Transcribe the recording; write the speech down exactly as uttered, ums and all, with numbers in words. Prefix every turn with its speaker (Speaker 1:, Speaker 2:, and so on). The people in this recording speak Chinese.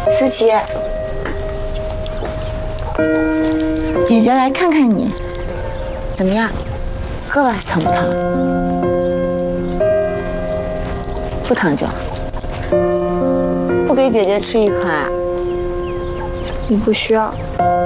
Speaker 1: 思琪，姐姐来看看你，怎么样？喝吧，疼不疼？不疼就好。不给姐姐吃一颗啊？
Speaker 2: 你不需要。